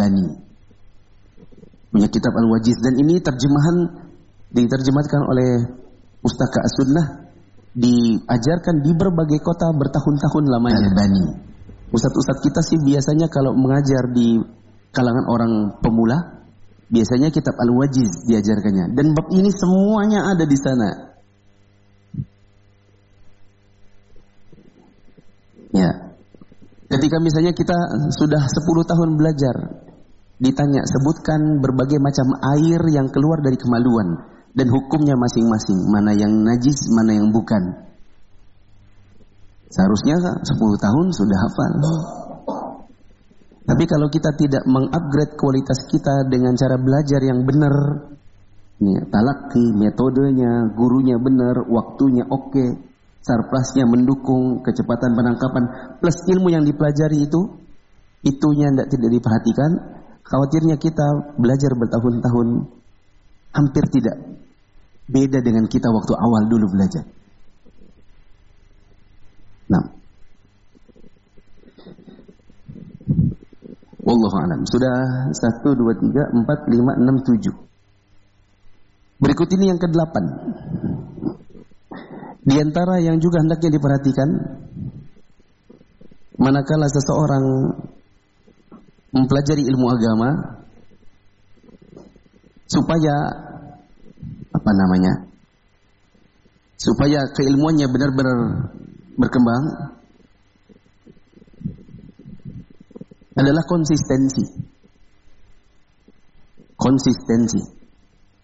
Al-Albani punya kitab Al-Wajiz, dan ini diterjemahkan oleh Pustaka As-Sunnah, diajarkan di berbagai kota bertahun-tahun lamanya. Al-Albani. Ustadz-ustadz kita sih biasanya kalau mengajar di kalangan orang pemula, biasanya kitab Al-Wajiz diajarkannya, dan bab ini semuanya ada di sana. Ya. Ketika misalnya kita sudah 10 tahun belajar, ditanya sebutkan berbagai macam air yang keluar dari kemaluan dan hukumnya masing-masing, mana yang najis, mana yang bukan. Seharusnya 10 tahun sudah hafal. Tapi kalau kita tidak mengupgrade kualitas kita dengan cara belajar yang benar, talaki, metodenya, gurunya benar, waktunya oke, sarplasnya mendukung, kecepatan penangkapan, plus ilmu yang dipelajari itunya tidak diperhatikan, khawatirnya kita belajar bertahun-tahun hampir tidak beda dengan kita waktu awal dulu belajar. Nah, wallahu a'lam. Sudah 1, 2, 3, 4, 5, 6, 7. Berikut ini yang ke-8. Di antara yang juga hendaknya diperhatikan, manakala seseorang mempelajari ilmu agama, supaya keilmuannya benar-benar berkembang, adalah konsistensi.